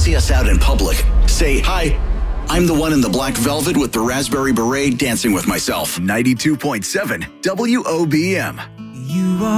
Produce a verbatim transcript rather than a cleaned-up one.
see us out in public, say, "Hi, I'm the one in the black velvet with the raspberry beret dancing with myself." ninety-two point seven W O B M. You are